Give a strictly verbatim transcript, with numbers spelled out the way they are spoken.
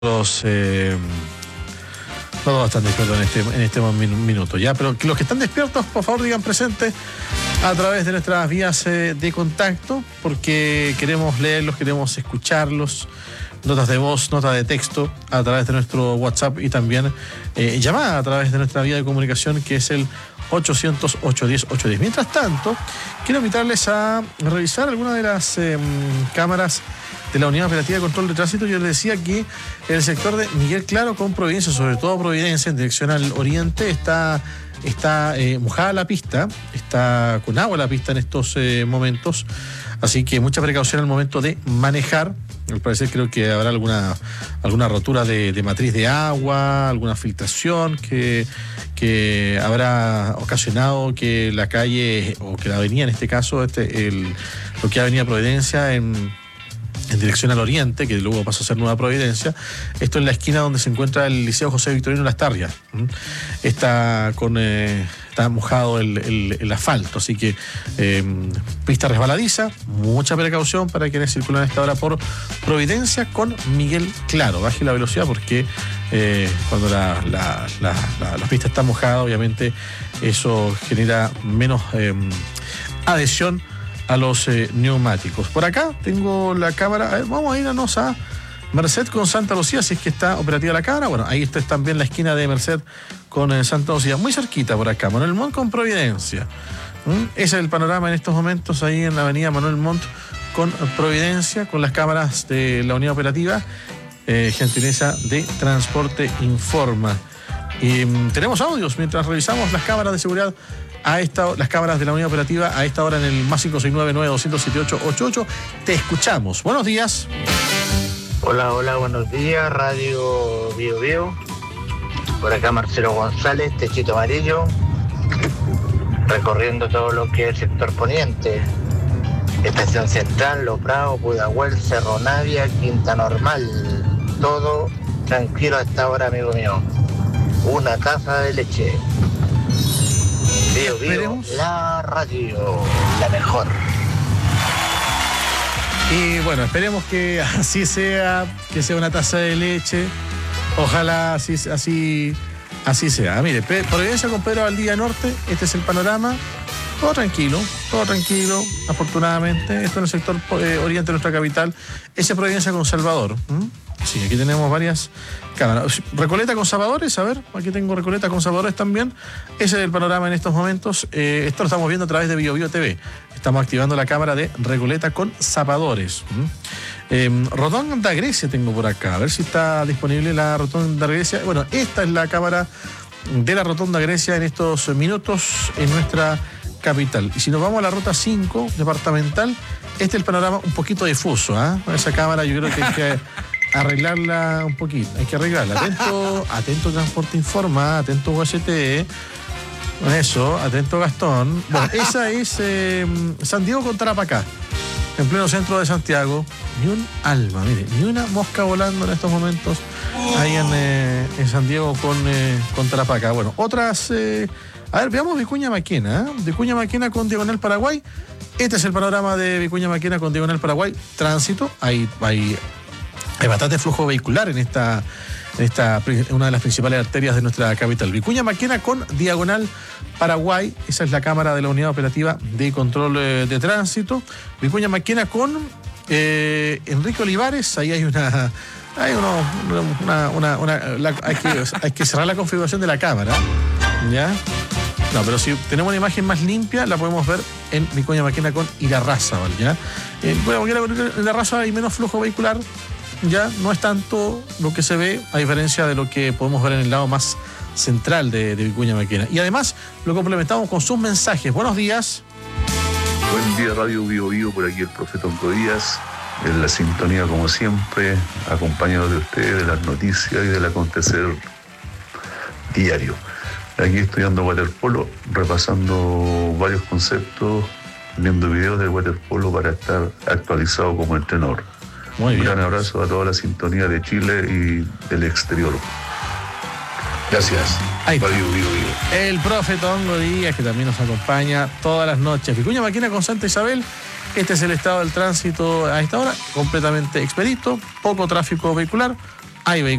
Los, eh, no todos están despiertos en este, en este minuto, ya, pero los que están despiertos, por favor, digan presente a través de nuestras vías eh, de contacto, porque queremos leerlos, queremos escucharlos, notas de voz, notas de texto, a través de nuestro WhatsApp y también eh, llamada a través de nuestra vía de comunicación, que es el ochocientos, ochocientos diez, ochocientos diez. Mientras tanto, quiero invitarles a revisar algunas de las eh, cámaras de la Unidad Operativa de Control de Tránsito. Yo les decía que el sector de Miguel Claro con Providencia, sobre todo Providencia en dirección al oriente, está, está eh, mojada la pista, está con agua la pista en estos eh, momentos, así que mucha precaución al momento de manejar. Al parecer creo que habrá alguna, alguna rotura de, de matriz de agua, alguna filtración que, que habrá ocasionado que la calle, o que la avenida en este caso, este, el, lo que es Avenida Providencia en en dirección al oriente, que luego pasa a ser Nueva Providencia. Esto en la esquina donde se encuentra el Liceo José Victorino Las Tarrias. Está, con, eh, está mojado el, el, el asfalto, así que eh, pista resbaladiza, mucha precaución para quienes circulan a esta hora por Providencia con Miguel Claro. Baje la velocidad porque eh, cuando la, la, la, la, la pista está mojada, obviamente eso genera menos eh, adhesión a los eh, neumáticos. Por acá tengo la cámara. A ver, vamos a irnos a Merced con Santa Lucía, si es que está operativa la cámara. Bueno, ahí está también la esquina de Merced con eh, Santa Lucía, muy cerquita por acá. Manuel Montt con Providencia. ¿Mm? Ese es el panorama en estos momentos ahí en la avenida Manuel Montt con Providencia, con las cámaras de la unidad operativa, eh, gentileza de Transporte Informa. Y mm, tenemos audios mientras revisamos las cámaras de seguridad a esta, las cámaras de la unidad operativa a esta hora en el más cinco seis nueve, nueve dos cero siete ocho ocho ocho. Te escuchamos. Buenos días. Hola, hola, buenos días. Radio Bio Bio. Por acá Marcelo González, Techito Amarillo. Recorriendo todo lo que es el sector poniente. Estación Central, Los Bravos, Pudahuel, Cerro Navia, Quinta Normal. Todo tranquilo a esta hora, amigo mío. Una taza de leche. Bio, Bio, la radio, la mejor. Y bueno, esperemos que así sea, que sea una taza de leche. Ojalá así, así, así sea. Mire, Providencia con Pedro Valdivia Norte, este es el panorama. Todo tranquilo, todo tranquilo, afortunadamente. Esto en el sector eh, oriente de nuestra capital. Ese Providencia con Salvador. ¿Mm? Sí, aquí tenemos varias cámaras. Recoleta con Salvadores, a ver, aquí tengo Recoleta con Salvadores también. Ese es el panorama en estos momentos. Eh, esto lo estamos viendo a través de Bio Bio T V. Estamos activando la cámara de Recoleta con Salvadores. ¿Mm? Eh, Rotonda Grecia tengo por acá, a ver si está disponible la Rotonda Grecia. Bueno, esta es la cámara de la Rotonda Grecia en estos minutos en nuestra capital. Y si nos vamos a la ruta cinco departamental, este es el panorama un poquito difuso, ¿eh? Esa cámara yo creo que hay que arreglarla un poquito, hay que arreglarla. Atento, atento Transporte Informa, atento U H T, eso, atento Gastón. Bueno, esa es eh, San Diego con Tarapacá, en pleno centro de Santiago. Ni un alma, mire, ni una mosca volando en estos momentos ahí en, eh, en San Diego con, eh, con Tarapacá. Bueno, otras... Eh, A ver, veamos Vicuña Maquena, ¿eh? Vicuña Maquena con Diagonal Paraguay. Este es el panorama de Vicuña Maquena con Diagonal Paraguay. Tránsito, hay, hay, hay bastante flujo vehicular en esta, en esta, una de las principales arterias de nuestra capital. Vicuña Maquena con Diagonal Paraguay. Esa es la cámara de la Unidad Operativa de Control eh, de Tránsito. Vicuña Maquena con eh, Enrique Olivares. Ahí hay una... Hay uno, una, una, una la, hay, que, hay que cerrar la configuración de la cámara, ¿ya? No, pero si tenemos una imagen más limpia, la podemos ver en Vicuña Maquena con Irarrázaval, ¿ya? En Irarrázaval hay menos flujo vehicular, ya no es tanto lo que se ve, a diferencia de lo que podemos ver en el lado más central de, de Vicuña Maquena. Y además lo complementamos con sus mensajes. Buenos días. Buen día, Radio Bio Bio, por aquí el profeta Onco Díaz, en la sintonía como siempre, acompañado de ustedes, de las noticias y del acontecer diario. Aquí estudiando waterpolo, repasando varios conceptos, viendo videos de waterpolo para estar actualizado como entrenador. Muy bien. Un gran abrazo a toda la sintonía de Chile y del exterior. Gracias. Ahí está. Radio Bio Bio. El profeta Ongo Díaz, que también nos acompaña todas las noches. Vicuña Maquena con Santa Isabel. Este es el estado del tránsito a esta hora, completamente expedito, poco tráfico vehicular, Hay